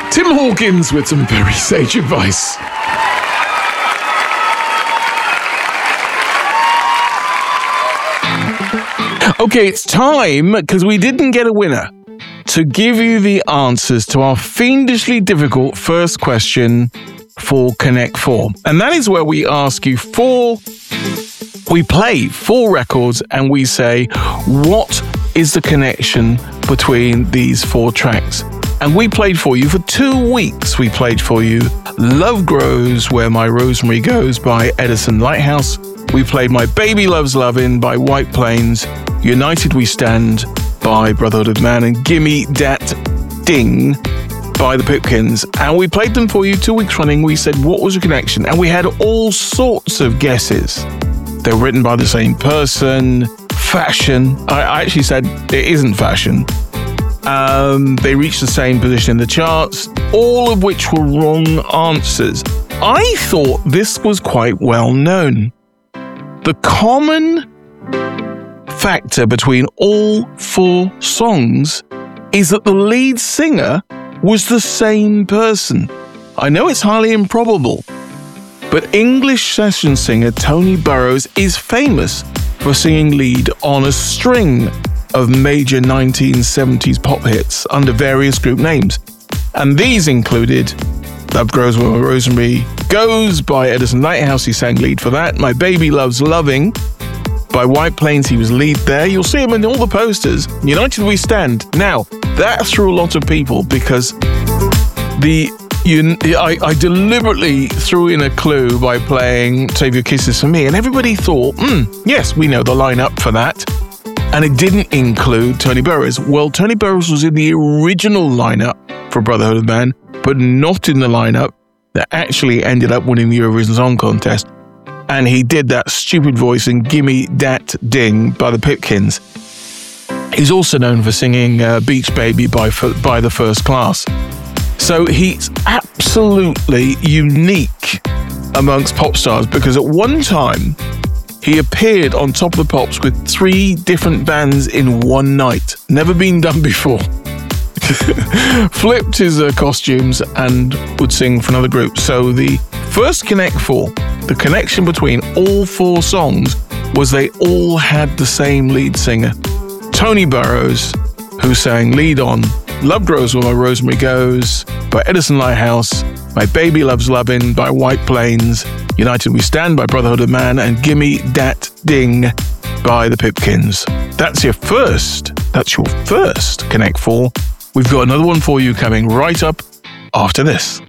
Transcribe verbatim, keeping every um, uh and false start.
Tim Hawkins with some very sage advice. Okay, it's time, because we didn't get a winner, to give you the answers to our fiendishly difficult first question for Connect Four. And that is where we ask you four, we play four records and we say, what is the connection between these four tracks? And we played for you for two weeks. We played for you Love Grows Where My Rosemary Goes by Edison Lighthouse. We played My Baby Loves Lovin' by White Plains, United We Stand by Brotherhood of Man, and Gimme Dat Ding by the Pipkins. And we played them for you two weeks running. We said, what was the connection? And we had all sorts of guesses. They were written by the same person, fashion. I, I actually said it isn't fashion. Um, they reached the same position in the charts, all of which were wrong answers. I thought this was quite well known. The common factor between all four songs is that the lead singer was the same person. I know it's highly improbable, but English session singer Tony Burrows is famous for singing lead on a string of major nineteen seventies pop hits under various group names. And these included Love Grows Where My Rosemary Goes by Edison Lighthouse, he sang lead for that. My Baby Loves Loving by White Plains, he was lead there. You'll see him in all the posters. United We Stand. Now, that threw a lot of people because the you, I, I deliberately threw in a clue by playing Save Your Kisses For Me, and everybody thought, hmm, yes, we know the lineup for that. And it didn't include Tony Burrows. Well, Tony Burrows was in the original lineup for Brotherhood of Man, but not in the lineup that actually ended up winning the Eurovision Song Contest. And he did that stupid voice in Gimme Dat Ding by the Pipkins. He's also known for singing uh, Beach Baby by, by The First Class. So he's absolutely unique amongst pop stars because at one time, he appeared on Top of the Pops with three different bands in one night. Never been done before. Flipped his uh, costumes and would sing for another group. So the first Connect Four, the connection between all four songs was they all had the same lead singer. Tony Burrows, who sang lead on Love Grows Where My Rosemary Goes by Edison Lighthouse, My Baby Loves Lovin' by White Plains, United We Stand by Brotherhood of Man, and Gimme Dat Ding by the Pipkins. That's your first, that's your first Connect Four. We've got another one for you coming right up after this.